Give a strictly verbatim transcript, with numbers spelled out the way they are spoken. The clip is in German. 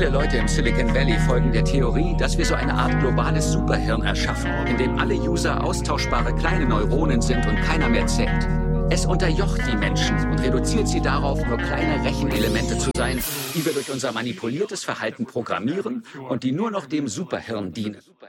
Viele Leute im Silicon Valley folgen der Theorie, dass wir so eine Art globales Superhirn erschaffen, in dem alle User austauschbare kleine Neuronen sind und keiner mehr zählt. Es unterjocht die Menschen und reduziert sie darauf, nur kleine Rechenelemente zu sein, die wir durch unser manipuliertes Verhalten programmieren und die nur noch dem Superhirn dienen.